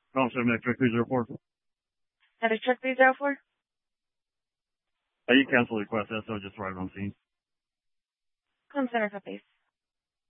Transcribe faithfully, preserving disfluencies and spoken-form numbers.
Oh, seven X three zero four. That is truck three zero four? Uh, you cancel the request. That's so just arrived on scene. Home center copies.